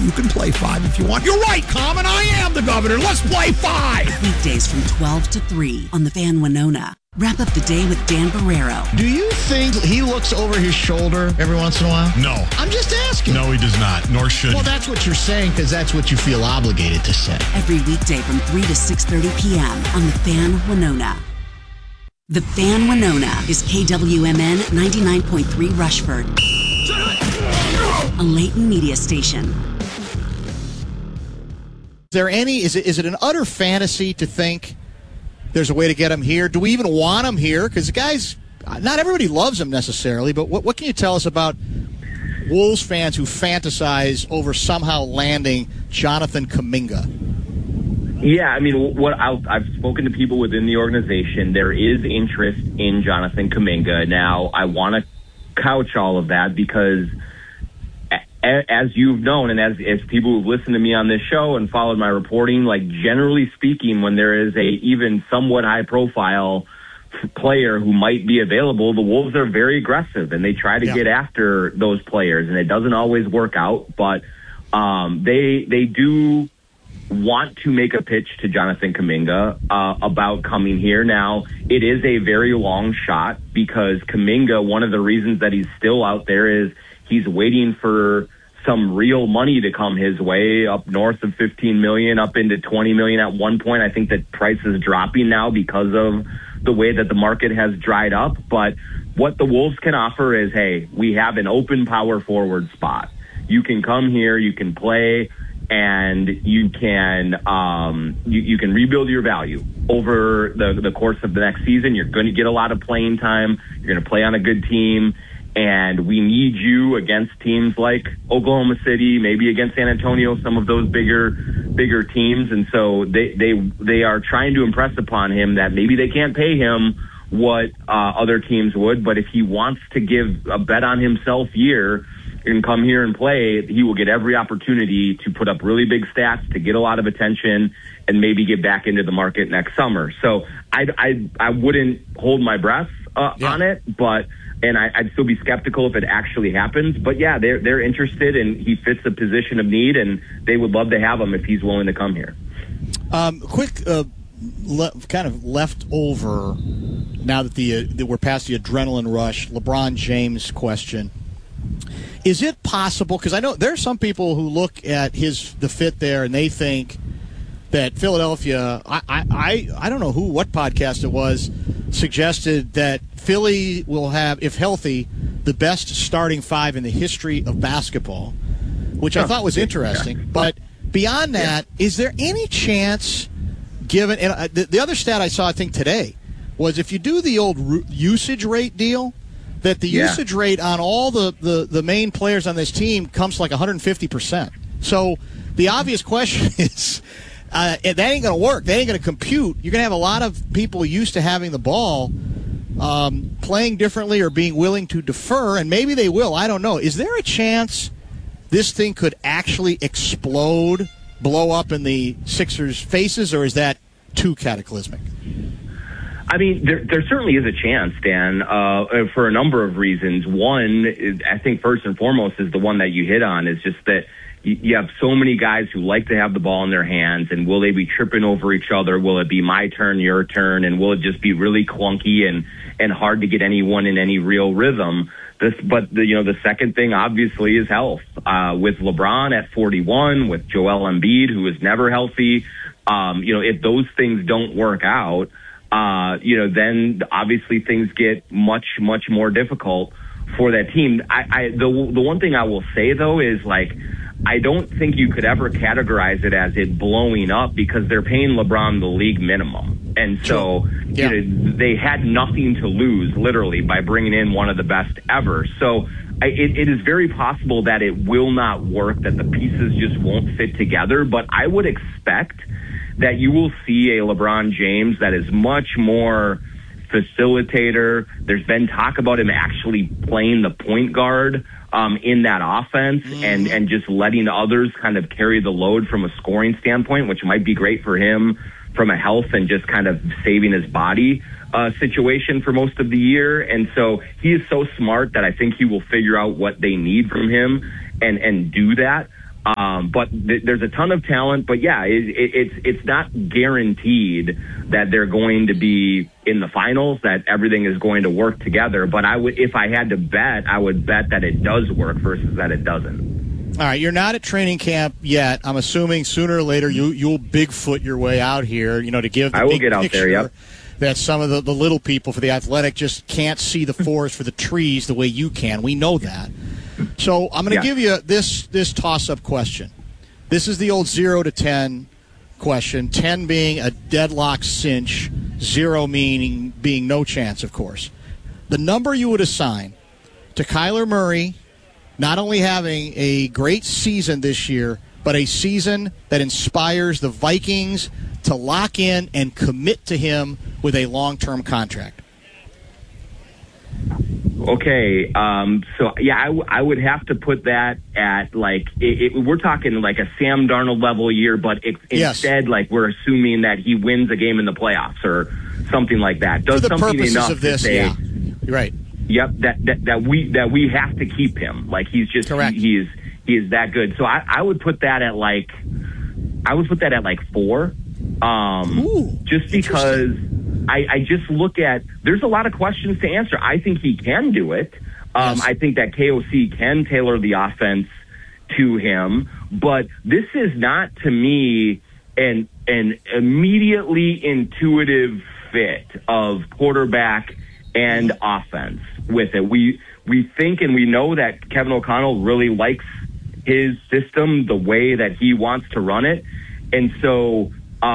You can play 5 if you want. You're right, Common. I am the governor. Let's play 5. Weekdays from 12 to 3 on the Fan Winona. Wrap up the day with Dan Barrero. Do you think he looks over his shoulder every once in a while? No. I'm just asking. No, he does not, nor should Well, he. that's what you're saying because that's what you feel obligated to say. Every weekday from 3 to 6:30 p.m. on the Fan Winona. The Fan Winona is KWMN 99.3 Rushford, a Leighton media station. Is it an utter fantasy to think there's a way to get him here? Do we even want him here? Because the guys, not everybody loves him necessarily, but what can you tell us about Wolves fans who fantasize over somehow landing Jonathan Kuminga? Yeah, I mean, I've spoken to people within the organization. There is interest in Jonathan Kuminga. Now, I want to couch all of that because, as you've known, and as people who've listened to me on this show and followed my reporting, like generally speaking, when there is a even somewhat high profile player who might be available, the Wolves are very aggressive and they try to get after those players, and it doesn't always work out, but they do want to make a pitch to Jonathan Kuminga about coming here. Now, it is a very long shot because Kuminga, one of the reasons that he's still out there is he's waiting for some real money to come his way, up north of $15 million, up into $20 million at one point. I think that price is dropping now because of the way that the market has dried up. But what the Wolves can offer is, hey, we have an open power forward spot. You can come here, you can play, and you can you can rebuild your value over the course of the next season. You're going to get a lot of playing time. You're going to play on a good team, and we need you against teams like Oklahoma City, maybe against San Antonio, some of those bigger teams. And so they are trying to impress upon him that maybe they can't pay him what other teams would, but if he wants to give a bet on himself year and come here and play, he will get every opportunity to put up really big stats, to get a lot of attention, and maybe get back into the market next summer. So I wouldn't hold my breath on it, but I'd still be skeptical if it actually happens. But yeah, they're interested, and he fits the position of need, and they would love to have him if he's willing to come here. Quick, kind of left over now that we're past the adrenaline rush. LeBron James question. Is it possible, because I know there are some people who look at the fit there and they think that Philadelphia, I don't know what podcast it was, suggested that Philly will have, if healthy, the best starting 5 in the history of basketball, which I thought was interesting. Yeah. But beyond that, is there any chance, given, and the other stat I saw, I think today, was if you do the old usage rate deal, that the usage rate on all the main players on this team comes to like 150%. So the obvious question is, that ain't going to work. That ain't going to compute. You're going to have a lot of people used to having the ball playing differently or being willing to defer, and maybe they will. I don't know. Is there a chance this thing could actually explode, blow up in the Sixers' faces, or is that too cataclysmic? I mean, there certainly is a chance, Dan, for a number of reasons. One, I think first and foremost is the one that you hit on, is just that you have so many guys who like to have the ball in their hands, and will they be tripping over each other? Will it be my turn, your turn? And will it just be really clunky and hard to get anyone in any real rhythm? But the second thing obviously is health. With LeBron at 41, with Joel Embiid, who is never healthy, if those things don't work out, then obviously things get much, much more difficult for that team. The one thing I will say though is, like, I don't think you could ever categorize it as it blowing up, because they're paying LeBron the league minimum. And so they had nothing to lose, literally, by bringing in one of the best ever. So it is very possible that it will not work, that the pieces just won't fit together. But I would expect that you will see a LeBron James that is much more facilitator. There's been talk about him actually playing the point guard in that offense and just letting others kind of carry the load from a scoring standpoint, which might be great for him from a health and just kind of saving his body situation for most of the year. And so he is so smart that I think he will figure out what they need from him and do that. But there's a ton of talent. But yeah, it's not guaranteed that they're going to be in the finals, that everything is going to work together. But if I had to bet, I would bet that it does work versus that it doesn't. All right, you're not at training camp yet. I'm assuming sooner or later you'll Bigfoot your way out here, to give the I will big get out picture there, yep. That some of the little people for the Athletic just can't see the forest for the trees the way you can. We know that. So I'm going to give you this toss-up question. This is the old 0 to 10 question, 10 being a deadlock cinch, 0 meaning being no chance, of course. The number you would assign to Kyler Murray not only having a great season this year, but a season that inspires the Vikings to lock in and commit to him with a long-term contract. Okay, so yeah, I would have to put that at we're talking like a Sam Darnold level year, but instead we're assuming that he wins a game in the playoffs or something like that. Does for the something purposes enough of this, to say, yeah, you're right. Yep, that we have to keep him. Like he's just he is that good. So I would put that at like 4. Just because I just look at, there's a lot of questions to answer. I think he can do it. Yes. I think that KOC can tailor the offense to him, but this is not, to me, an immediately intuitive fit of quarterback and offense with it. We think and we know that Kevin O'Connell really likes his system, the way that he wants to run it. And so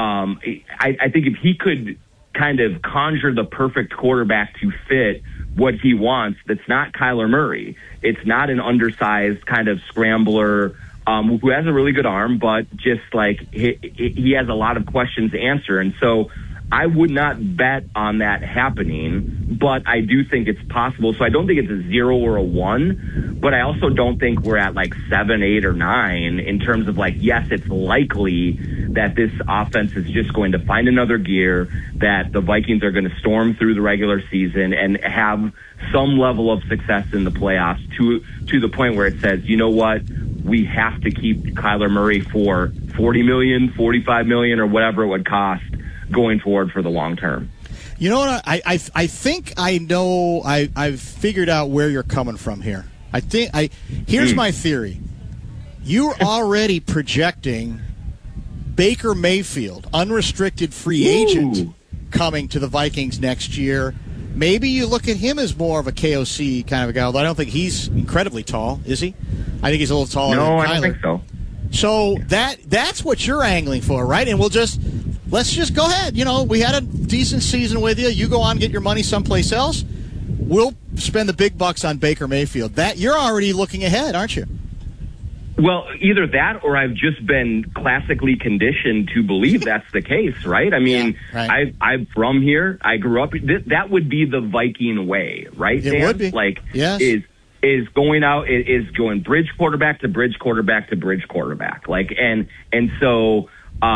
I think if he could kind of conjure the perfect quarterback to fit what he wants, that's not Kyler Murray. It's not an undersized kind of scrambler who has a really good arm, but just he has a lot of questions to answer. And so I would not bet on that happening, but I do think it's possible. So I don't think it's a 0 or a 1, but I also don't think we're at 7, 8, or 9 in terms of yes, it's likely that this offense is just going to find another gear, that the Vikings are going to storm through the regular season and have some level of success in the playoffs to the point where it says, you know what, we have to keep Kyler Murray for $40 million, $45 million, or whatever it would cost going forward for the long term. You know what? I think I know. I've figured out where you're coming from here. Here's my theory. You're already projecting Baker Mayfield, unrestricted free agent, coming to the Vikings next year. Maybe you look at him as more of a KOC kind of a guy, although I don't think he's incredibly tall, is he? I think he's a little taller than Kyler. No, I don't think so. So that's what you're angling for, right? And let's just go ahead. We had a decent season with you. You go on and get your money someplace else. We'll spend the big bucks on Baker Mayfield. That you're already looking ahead, aren't you? Well, either that or I've just been classically conditioned to believe that's the case, right? I mean, yeah, right. I'm from here. I grew up. That would be the Viking way, right? It Dan? would be. Yes. Is going out, is going bridge quarterback to bridge quarterback to bridge quarterback. And so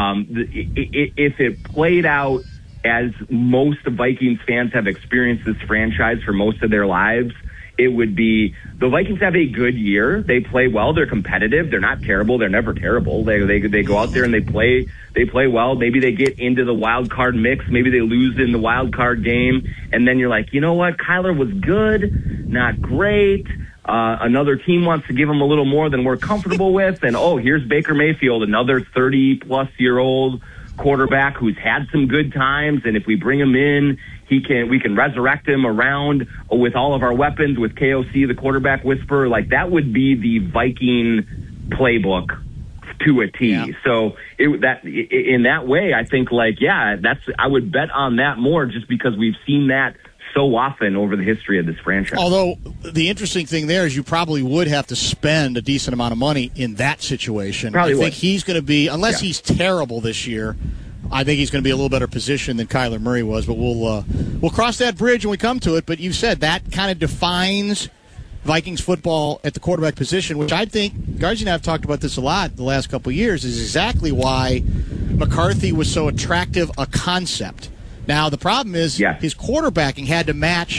if it played out as most Vikings fans have experienced this franchise for most of their lives, it would be the Vikings have a good year. They play well. They're competitive. They're not terrible. They're never terrible. They go out there and they play well. Maybe they get into the wild card mix. Maybe they lose in the wild card game. And then you're like, you know what? Kyler was good, not great. Another team wants to give him a little more than we're comfortable with. And, here's Baker Mayfield, another 30-plus-year-old quarterback who's had some good times. And if we bring him in, we can resurrect him around with all of our weapons, with KOC, the quarterback whisperer. That would be the Viking playbook to a T. Yeah. So in that way, I think I would bet on that more just because we've seen that so often over the history of this franchise. Although the interesting thing there is you probably would have to spend a decent amount of money in that situation. I think he's going to be, unless he's terrible this year, I think he's going to be a little better positioned than Kyler Murray was. But we'll cross that bridge when we come to it. But you said that kind of defines Vikings football at the quarterback position, which I think, Guards and I have talked about this a lot the last couple of years, is exactly why McCarthy was so attractive a concept. Now, the problem is his quarterbacking had to match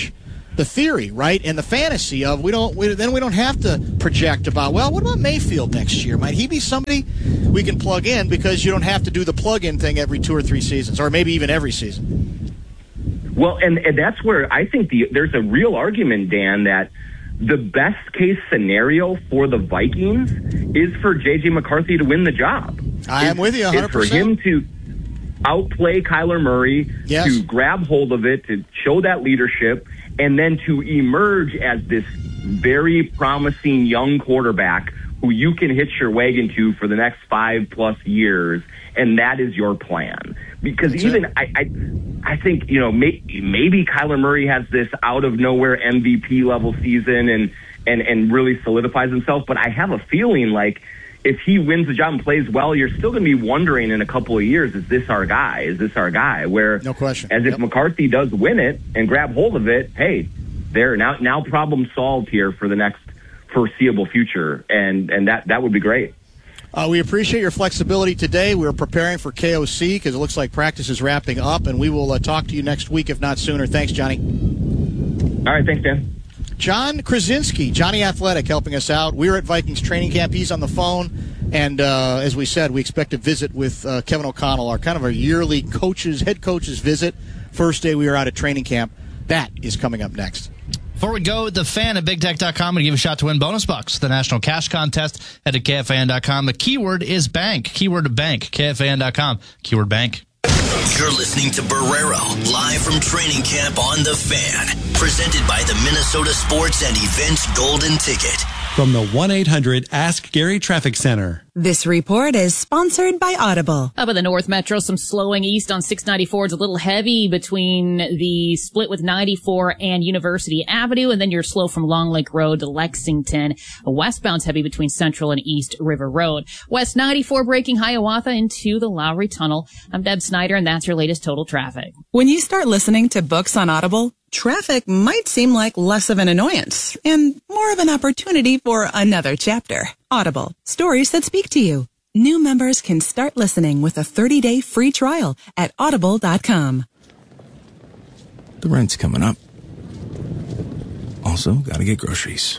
the theory, right, and the fantasy of we don't have to project about, well, what about Mayfield next year? Might he be somebody we can plug in, because you don't have to do the plug-in thing every 2 or 3 seasons, or maybe even every season. Well, and that's where I think there's a real argument, Dan, that the best case scenario for the Vikings is for J.J. McCarthy to win the job. I am with you 100%. Is for him to outplay Kyler Murray, yes, to grab hold of it, to show that leadership, and then to emerge as this very promising young quarterback who you can hitch your wagon to for the next 5+ years, and that is your plan. Because I think, maybe Kyler Murray has this out of nowhere MVP level season and really solidifies himself, but I have a feeling like if he wins the job and plays well, you're still going to be wondering in a couple of years, is this our guy? Is this our guy? Where, no question. As if McCarthy does win it and grab hold of it, hey, there now problem solved here for the next foreseeable future, and that would be great. We appreciate your flexibility today. We're preparing for KOC because it looks like practice is wrapping up, and we will talk to you next week, if not sooner. Thanks, Johnny. All right, thanks, Dan. John Krasinski, Johnny Athletic, helping us out. We're at Vikings training camp. He's on the phone. And as we said, we expect to visit with Kevin O'Connell, our yearly head coaches visit. First day we are out at training camp. That is coming up next. Before we go, the fan at BigTech.com will give a shot to win bonus bucks. The National Cash Contest. Head to KFAN.com. The keyword is bank. Keyword bank. KFAN.com. Keyword bank. You're listening to Barrero, live from training camp on The Fan. Presented by the Minnesota Sports and Events Golden Ticket. From the 1-800-ASK-GARY Traffic Center. This report is sponsored by Audible. Up in the North Metro, some slowing east on 694. It's a little heavy between the split with 94 and University Avenue, and then you're slow from Long Lake Road to Lexington. Westbound's heavy between Central and East River Road. West 94 breaking Hiawatha into the Lowry Tunnel. I'm Deb Snyder, and that's your latest total traffic. When you start listening to books on Audible, traffic might seem like less of an annoyance and more of an opportunity for another chapter. Audible, stories that speak to you. New members can start listening with a 30-day free trial at audible.com. The rent's coming up. Also, gotta get groceries.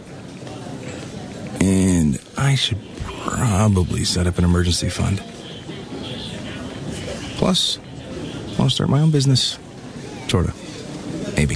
And I should probably set up an emergency fund. Plus, I want to start my own business. Sorta. Maybe.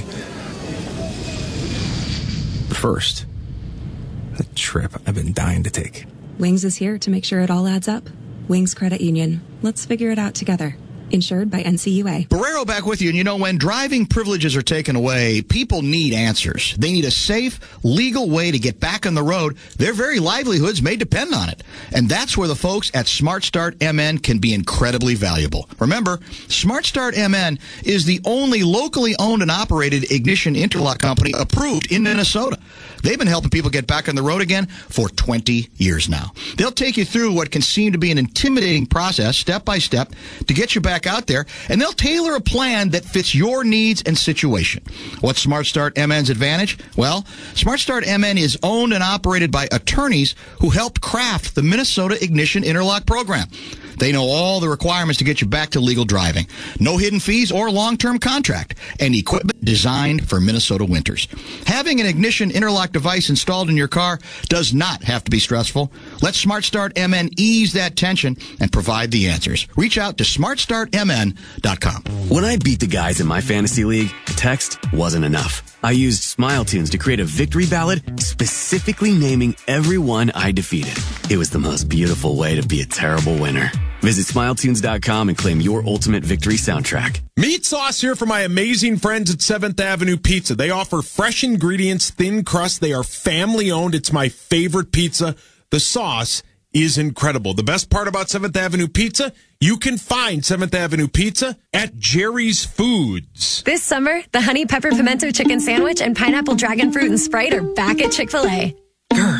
But first, the trip I've been dying to take. Wings is here to make sure it all adds up. Wings Credit Union. Let's figure it out together. Insured by NCUA. Barrero back with you. And when driving privileges are taken away, people need answers. They need a safe, legal way to get back on the road. Their very livelihoods may depend on it. And that's where the folks at Smart Start MN can be incredibly valuable. Remember, Smart Start MN is the only locally owned and operated ignition interlock company approved in Minnesota. They've been helping people get back on the road again for 20 years now. They'll take you through what can seem to be an intimidating process, step by step, to get you back out there, and they'll tailor a plan that fits your needs and situation. What's Smart Start MN's advantage? Well, Smart Start MN is owned and operated by attorneys who helped craft the Minnesota Ignition Interlock program. They know all the requirements to get you back to legal driving. No hidden fees or long-term contract, and equipment designed for Minnesota winters. Having an ignition interlock device installed in your car does not have to be stressful. Let Smart Start MN ease that tension and provide the answers. Reach out to smartstartmn.com. When I beat the guys in my fantasy league, text wasn't enough. I used Smile Tunes to create a victory ballad specifically naming everyone I defeated. It was the most beautiful way to be a terrible winner. Visit SmileTunes.com and claim your ultimate victory soundtrack. Meat Sauce here for my amazing friends at 7th Avenue Pizza. They offer fresh ingredients, thin crust. They are family owned. It's my favorite pizza. The sauce is incredible. The best part about 7th Avenue Pizza, you can find 7th Avenue Pizza at Jerry's Foods. This summer, the Honey Pepper Pimento Chicken Sandwich and Pineapple Dragon Fruit and Sprite are back at Chick-fil-A. Grr,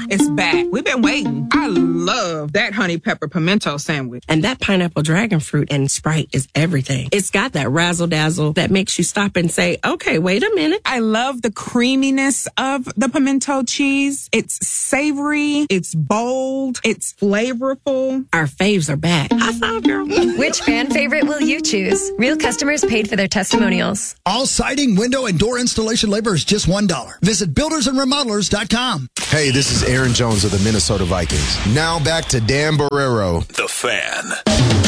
It's back. We've been waiting. I love that honey pepper pimento sandwich. And that pineapple dragon fruit and Sprite is everything. It's got that razzle dazzle that makes you stop and say, okay, wait a minute. I love the creaminess of the pimento cheese. It's savory. It's bold. It's flavorful. Our faves are back. High five, girl. Which fan favorite will you choose? Real customers paid for their testimonials. All siding, window, and door installation labor is just $1. Visit buildersandremodelers.com. Hey, this is Aaron Jones of the Minnesota Vikings. Now back to Dan Barreiro. The Fan.